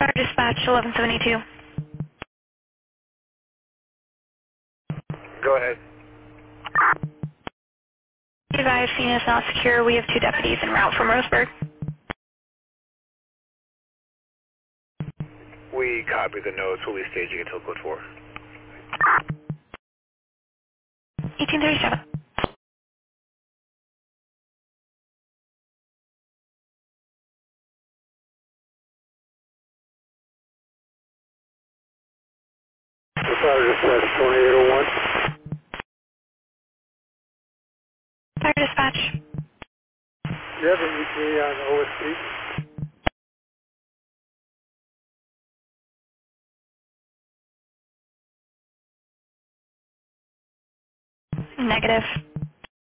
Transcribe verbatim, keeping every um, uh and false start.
Fire dispatch eleven seventy-two. Go ahead. You guys, scene is not secure. We have two deputies en route from Roseburg. We copy the notes. We'll be staging until code four. eighteen thirty-seven. Fire dispatch twenty-eight oh one. Fire dispatch. Do you have an E T A on O S P? Negative.